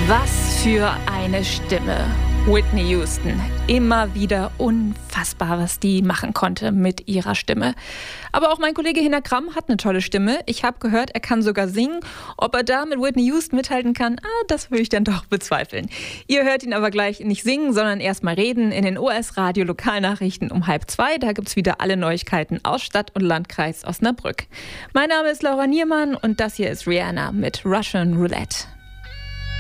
Was für eine Stimme. Whitney Houston. Immer wieder unfassbar, was die machen konnte mit ihrer Stimme. Aber auch mein Kollege Hinner Kramm hat eine tolle Stimme. Ich habe gehört, er kann sogar singen. Ob er da mit Whitney Houston mithalten kann, das würde ich dann doch bezweifeln. Ihr hört ihn aber gleich nicht singen, sondern erst mal reden in den OS-Radio Lokalnachrichten um 1:30. Da gibt's wieder alle Neuigkeiten aus Stadt und Landkreis Osnabrück. Mein Name ist Laura Niermann und das hier ist Rihanna mit Russian Roulette.